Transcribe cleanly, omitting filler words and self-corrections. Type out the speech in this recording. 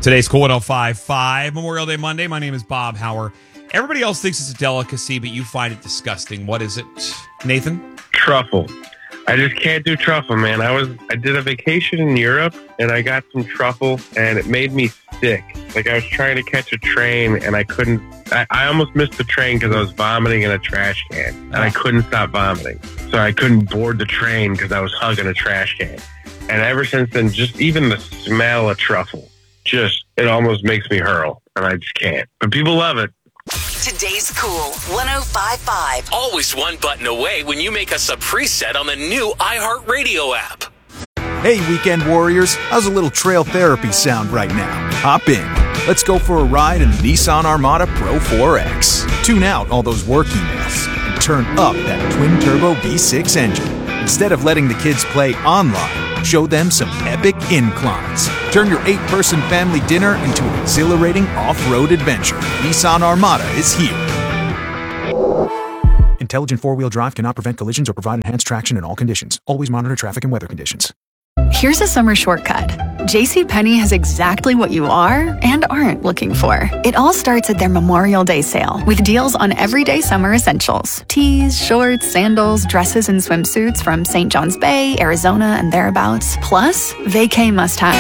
Today's Cool 105.5, Memorial Day Monday. My name is Bob Hauer. Everybody else thinks it's a delicacy, but you find it disgusting. What is it, Nathan? Truffle. I just can't do truffle, man. I did a vacation in Europe, and I got some truffle, and it made me sick. Like, I was trying to catch a train, and I couldn't. I almost missed the train because I was vomiting in a trash can, and I couldn't stop vomiting. So I couldn't board the train because I was hugging a trash can. And ever since then, just even the smell of truffle, it almost makes me hurl, and I just can't. But people love it. Today's Cool 105.5. Always one button away when you make us a preset on the new iHeartRadio app. Hey, weekend warriors, how's a little trail therapy sound right now? Hop in. Let's go for a ride in the Nissan Armada Pro 4X. Tune out all those work emails and turn up that twin-turbo V6 engine. Instead of letting the kids play online, show them some epic inclines. Turn your 8-person family dinner into an exhilarating off-road adventure. Nissan Armada is here. Intelligent four-wheel drive cannot prevent collisions or provide enhanced traction in all conditions. Always monitor traffic and weather conditions. Here's a summer shortcut. JCPenney has exactly what you are and aren't looking for. It all starts at their Memorial Day sale with deals on everyday summer essentials. Tees, shorts, sandals, dresses, and swimsuits from St. John's Bay, Arizona, and thereabouts. Plus, vacay must-have.